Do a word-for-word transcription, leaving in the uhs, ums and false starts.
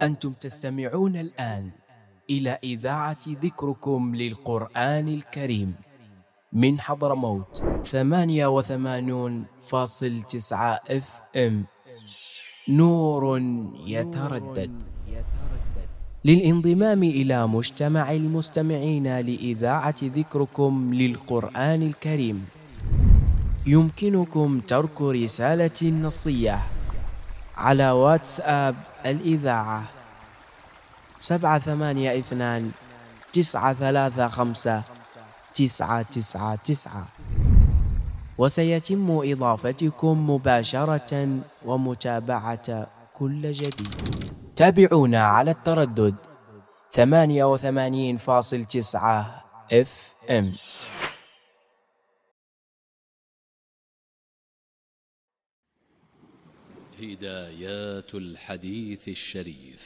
أنتم تستمعون الآن إلى إذاعة ذكركم للقرآن الكريم من حضرموت ثمانية وثمانون فاصل تسعة اف ام. نور يتردد. للانضمام إلى مجتمع المستمعين لإذاعة ذكركم للقرآن الكريم يمكنكم ترك رسالة نصية على واتساب الإذاعة سبعة ثمانية اثنان تسعة ثلاثة خمسة تسعة تسعة تسعة، وسيتم إضافتكم مباشرة ومتابعة كل جديد. تابعونا على التردد ثمانية وثمانين فاصل تسعة اف ام. هدايات الحديث الشريف.